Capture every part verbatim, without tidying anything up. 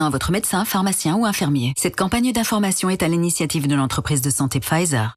à votre médecin, pharmacien ou infirmier. Cette campagne d'information est à l'initiative de l'entreprise de santé Pfizer.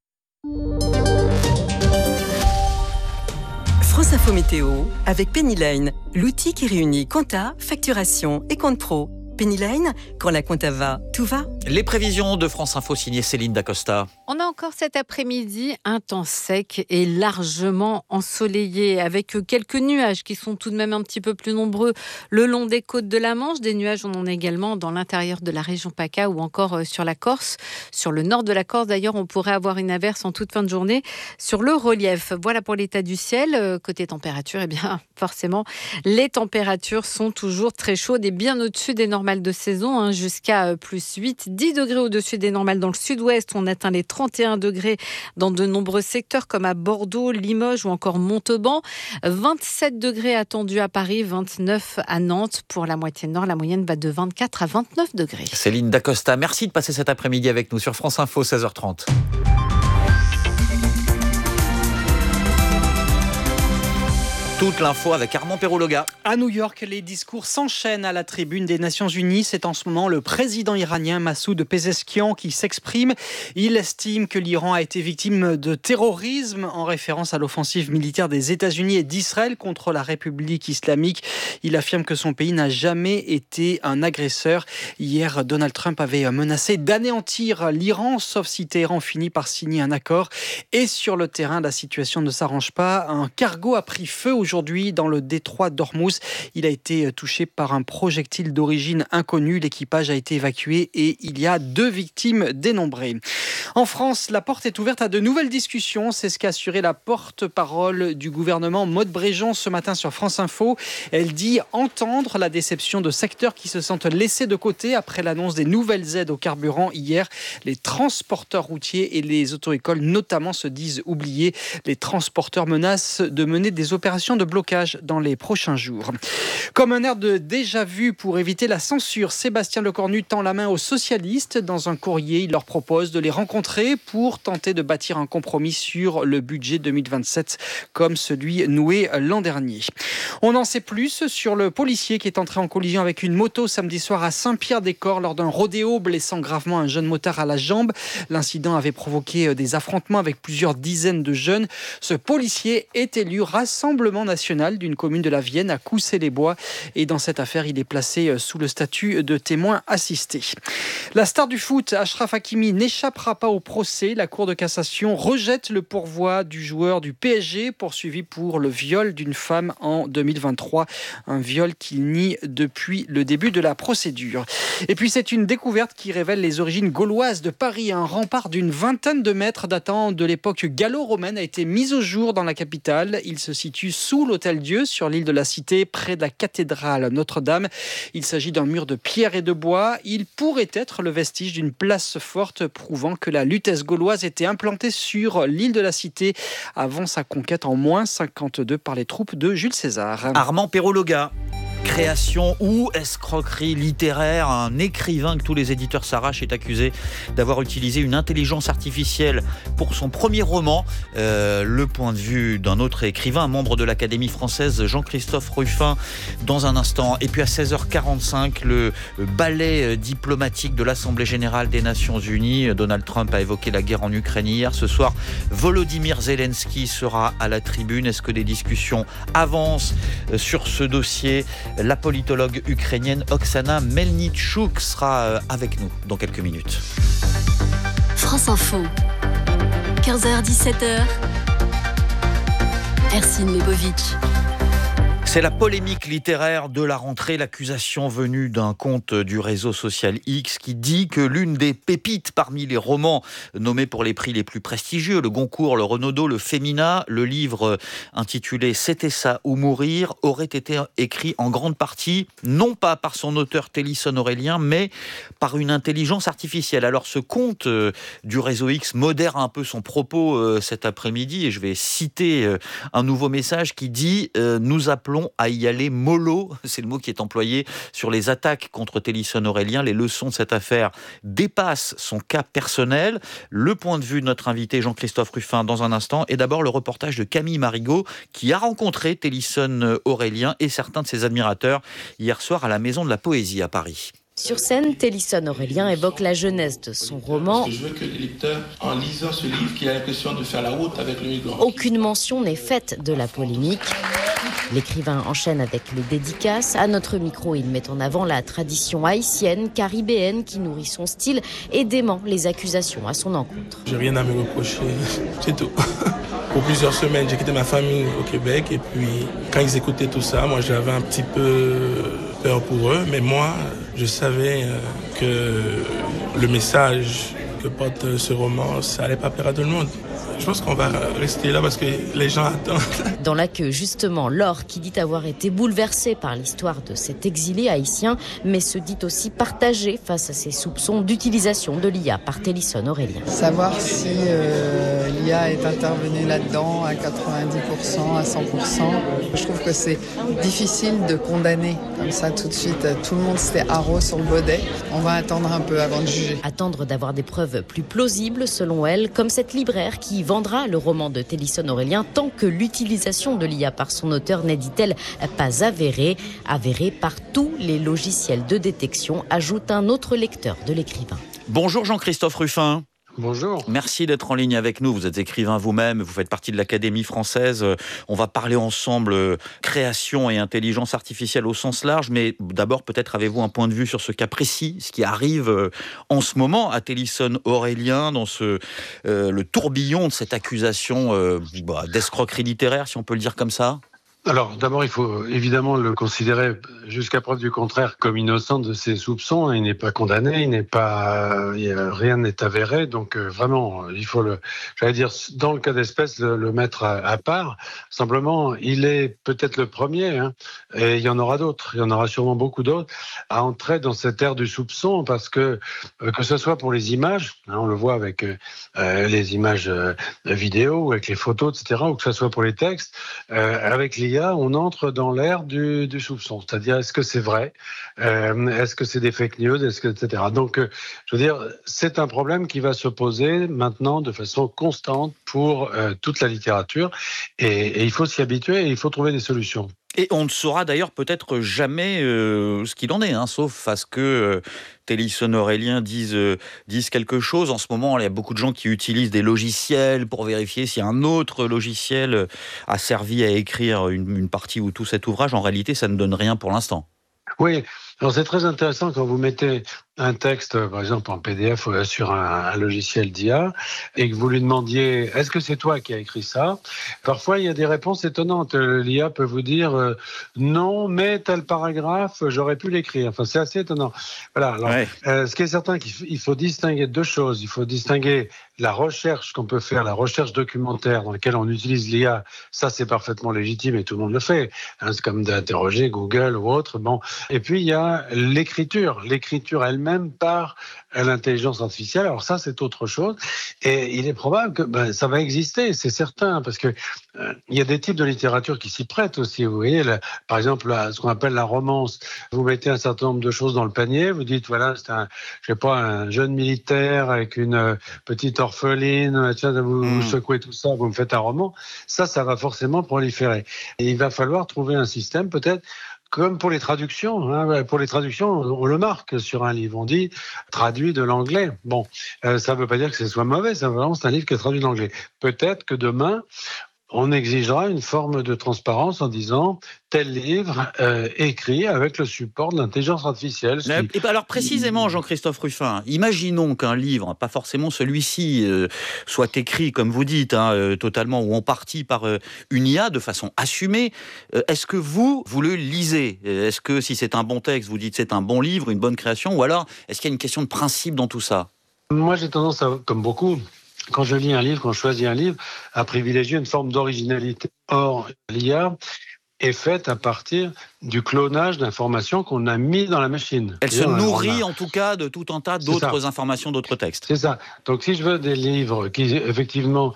France Info Météo avec Pennyline, l'outil qui réunit compta, facturation et compte pro. Pennyline, quand la compta va, tout va. Les prévisions de France Info signées Céline Dacosta. On a encore cet après-midi un temps sec et largement ensoleillé avec quelques nuages qui sont tout de même un petit peu plus nombreux le long des côtes de la Manche. Des nuages, on en a également dans l'intérieur de la région PACA ou encore sur la Corse. Sur le nord de la Corse, d'ailleurs, on pourrait avoir une averse en toute fin de journée sur le relief. Voilà pour l'état du ciel. Côté température, eh bien, forcément, les températures sont toujours très chaudes et bien au-dessus des normales de saison, hein, jusqu'à plus huit, dix degrés au-dessus des normales dans le sud-ouest. On atteint les trente et un degrés dans de nombreux secteurs comme à Bordeaux, Limoges ou encore Montauban. vingt-sept degrés attendus à Paris, vingt-neuf à Nantes. Pour la moitié nord, la moyenne va de vingt-quatre à vingt-neuf degrés. Céline Dacosta, merci de passer cet après-midi avec nous sur France Info, seize heures trente. Toute l'info avec Armand Perrologa. À New York, les discours s'enchaînent à la tribune des Nations Unies. C'est en ce moment le président iranien Massoud Pezeshkian qui s'exprime. Il estime que l'Iran a été victime de terrorisme en référence à l'offensive militaire des États-Unis et d'Israël contre la République islamique. Il affirme que son pays n'a jamais été un agresseur. Hier, Donald Trump avait menacé d'anéantir l'Iran, sauf si Téhéran finit par signer un accord. Et sur le terrain, la situation ne s'arrange pas. Un cargo a pris feu aujourd'hui dans le détroit d'Ormuz. Il a été touché par un projectile d'origine inconnue. L'équipage a été évacué et il y a deux victimes dénombrées. En France, la porte est ouverte à de nouvelles discussions. C'est ce qu'a assuré la porte-parole du gouvernement, Maude Bréjon, ce matin sur France Info. Elle dit entendre la déception de secteurs qui se sentent laissés de côté après l'annonce des nouvelles aides au carburant hier. Les transporteurs routiers et les auto-écoles notamment se disent oubliés. Les transporteurs menacent de mener des opérations de blocage dans les prochains jours. Comme un air de déjà-vu pour éviter la censure, Sébastien Lecornu tend la main aux socialistes. Dans un courrier, il leur propose de les rencontrer pour tenter de bâtir un compromis sur le budget deux mille vingt-sept comme celui noué l'an dernier. On en sait plus sur le policier qui est entré en collision avec une moto samedi soir à Saint-Pierre-des-Corps lors d'un rodéo, blessant gravement un jeune motard à la jambe. L'incident avait provoqué des affrontements avec plusieurs dizaines de jeunes. Ce policier est élu Rassemblement national d'une commune de la Vienne à Coussay-les-Bois. Et dans cette affaire, il est placé sous le statut de témoin assisté. La star du foot, Achraf Hakimi, n'échappera pas au procès. La Cour de cassation rejette le pourvoi du joueur du P S G poursuivi pour le viol d'une femme en deux mille vingt-trois. Un viol qu'il nie depuis le début de la procédure. Et puis c'est une découverte qui révèle les origines gauloises de Paris. Un rempart d'une vingtaine de mètres datant de l'époque gallo-romaine a été mis au jour dans la capitale. Il se situe sous l'Hôtel-Dieu, sur l'île de la Cité, près de la cathédrale Notre-Dame. Il s'agit d'un mur de pierre et de bois. Il pourrait être le vestige d'une place forte prouvant que la Lutèce gauloise était implantée sur l'île de la Cité avant sa conquête en moins cinquante-deux par les troupes de Jules César. Armand Perrologa. Création ou escroquerie littéraire, un écrivain que tous les éditeurs s'arrachent est accusé d'avoir utilisé une intelligence artificielle pour son premier roman. Euh, le point de vue d'un autre écrivain, un membre de l'Académie française, Jean-Christophe Ruffin, dans un instant. Et puis à seize heures quarante-cinq, le ballet diplomatique de l'Assemblée générale des Nations Unies. Donald Trump a évoqué la guerre en Ukraine hier. Ce soir, Volodymyr Zelensky sera à la tribune. Est-ce que des discussions avancent sur ce dossier ? La politologue ukrainienne Oksana Melnichuk sera avec nous dans quelques minutes. France Info, quinze heures dix-sept heures, Ercine Lebovic. C'est la polémique littéraire de la rentrée, l'accusation venue d'un compte du réseau social X qui dit que l'une des pépites parmi les romans nommés pour les prix les plus prestigieux, le Goncourt, le Renaudot, le Femina, le livre intitulé « C'était ça ou mourir » aurait été écrit en grande partie, non pas par son auteur Télisson Aurélien, mais par une intelligence artificielle. Alors ce compte du réseau X modère un peu son propos cet après-midi et je vais citer un nouveau message qui dit « Nous appelons à y aller mollo », c'est le mot qui est employé sur les attaques contre Télisson Aurélien. Les leçons de cette affaire dépassent son cas personnel. Le point de vue de notre invité Jean-Christophe Ruffin dans un instant. Et d'abord le reportage de Camille Marigot qui a rencontré Télisson Aurélien et certains de ses admirateurs hier soir à la Maison de la Poésie à Paris. Sur scène, Télisson Aurélien évoque la jeunesse de son roman. Parce que je veux que les lecteurs, en lisant ce livre, qu'il ait l'impression de faire la route avec le migrant. Aucune mention n'est faite de la polémique. L'écrivain enchaîne avec les dédicaces. À notre micro, il met en avant la tradition haïtienne, caribéenne qui nourrit son style et dément les accusations à son encontre. J'ai rien à me reprocher, c'est tout. Pour plusieurs semaines, j'ai quitté ma famille au Québec et puis quand ils écoutaient tout ça, moi j'avais un petit peu peur pour eux, mais moi je savais que le message que porte ce roman, ça n'allait pas plaire à tout le monde. Je pense qu'on va rester là parce que les gens attendent. Dans la queue, justement, Laure, qui dit avoir été bouleversée par l'histoire de cet exilé haïtien, mais se dit aussi partagée face à ces soupçons d'utilisation de l'I A par Télisson Aurélien. Savoir si euh, l'I A est intervenue là-dedans à quatre-vingt-dix pour cent, à cent pour cent, je trouve que c'est difficile de condamner comme ça tout de suite. Tout le monde s'était haro sur le baudet. On va attendre un peu avant de juger. Attendre d'avoir des preuves plus plausibles, selon elle, comme cette libraire qui vendra le roman de Télisson Aurélien tant que l'utilisation de l'I A par son auteur n'est, dit-elle, pas avérée, avérée par tous les logiciels de détection, ajoute un autre lecteur de l'écrivain. Bonjour Jean-Christophe Ruffin. Bonjour. Merci d'être en ligne avec nous. Vous êtes écrivain vous-même, vous faites partie de l'Académie française. On va parler ensemble création et intelligence artificielle au sens large, mais d'abord peut-être avez-vous un point de vue sur ce cas précis, ce qui arrive en ce moment à Télisson Aurélien dans ce, euh, le tourbillon de cette accusation euh, bah, d'escroquerie littéraire, si on peut le dire comme ça. Alors, d'abord, il faut évidemment le considérer, jusqu'à preuve du contraire, comme innocent de ses soupçons. Il n'est pas condamné, il n'est pas, il a, rien n'est avéré. Donc, euh, vraiment, il faut le, j'allais dire, dans le cas d'espèce, le, le mettre à, à part. Simplement, il est peut-être le premier, hein, et il y en aura d'autres. Il y en aura sûrement beaucoup d'autres à entrer dans cette ère du soupçon, parce que euh, que ce soit pour les images, hein, on le voit avec euh, les images euh, vidéo, avec les photos, et cetera, ou que ce soit pour les textes, euh, avec les on entre dans l'ère du, du soupçon, c'est-à-dire est-ce que c'est vrai, euh, est-ce que c'est des fake news, est-ce que, et cetera. Donc, euh, je veux dire, c'est un problème qui va se poser maintenant de façon constante pour euh, toute la littérature, et, et il faut s'y habituer et il faut trouver des solutions. Et on ne saura d'ailleurs peut-être jamais euh, ce qu'il en est, hein, sauf à ce que euh, Télisson Aurélien dise, euh, dise quelque chose. En ce moment, il y a beaucoup de gens qui utilisent des logiciels pour vérifier si un autre logiciel a servi à écrire une, une partie ou tout cet ouvrage. En réalité, ça ne donne rien pour l'instant. Oui, alors c'est très intéressant quand vous mettez un texte, par exemple en P D F sur un, un logiciel d'I A, et que vous lui demandiez « est-ce que c'est toi qui as écrit ça ?» Parfois, il y a des réponses étonnantes. L'I A peut vous dire euh, « non, mais tel paragraphe, j'aurais pu l'écrire ». Enfin, c'est assez étonnant. Voilà. Alors, ouais. euh, ce qui est certain, qu'il faut distinguer deux choses. Il faut distinguer la recherche qu'on peut faire, la recherche documentaire dans laquelle on utilise l'I A. Ça, c'est parfaitement légitime et tout le monde le fait. Hein, c'est comme d'interroger Google ou autre. Bon. Et puis, il y a l'écriture. L'écriture elle-même même par l'intelligence artificielle. Alors ça, c'est autre chose. Et il est probable que ben, ça va exister, c'est certain, parce que euh, il y a des types de littérature qui s'y prêtent aussi. Vous voyez, là, par exemple, là, ce qu'on appelle la romance. Vous mettez un certain nombre de choses dans le panier. Vous dites, voilà, c'est un, je sais pas, un jeune militaire avec une euh, petite orpheline. Tiens, vous, mmh. vous secouez tout ça, vous me faites un roman. Ça, ça va forcément proliférer. Et il va falloir trouver un système, peut-être. Comme pour les traductions, hein, pour les traductions, on le marque sur un livre. On dit traduit de l'anglais. Bon, euh, ça ne veut pas dire que ce soit mauvais. Ça vraiment, c'est un livre qui est traduit de l'anglais. Peut-être que demain, on exigera une forme de transparence en disant tel livre euh, écrit avec le support de l'intelligence artificielle. Qui... Et ben alors précisément, Jean-Christophe Ruffin, imaginons qu'un livre, pas forcément celui-ci, euh, soit écrit, comme vous dites, hein, euh, totalement ou en partie par euh, une I A de façon assumée. Euh, est-ce que vous, vous le lisez ? Est-ce que si c'est un bon texte, vous dites c'est un bon livre, une bonne création ? Ou alors, est-ce qu'il y a une question de principe dans tout ça ? Moi, j'ai tendance à, comme beaucoup... Quand je lis un livre, quand je choisis un livre, à privilégier une forme d'originalité. Or, l'I A est faite à partir du clonage d'informations qu'on a mis dans la machine. Elle se nourrit a... en tout cas de tout un tas d'autres informations, d'autres textes. C'est ça. Donc si je veux des livres qui, effectivement,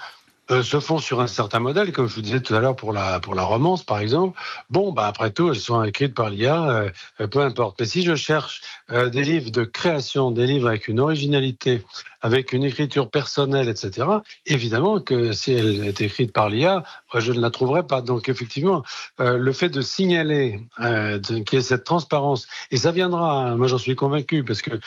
euh, se font sur un certain modèle, comme je vous disais tout à l'heure pour la, pour la romance, par exemple. Bon, bah, après tout, elles sont écrites par l'I A, euh, peu importe. Mais si je cherche euh, des livres de création, des livres avec une originalité, avec une écriture personnelle, et cetera, évidemment que si elle est écrite par l'I A, je ne la trouverai pas. Donc effectivement, euh, le fait de signaler euh, de, qu'il y ait cette transparence, et ça viendra, moi j'en suis convaincu, parce que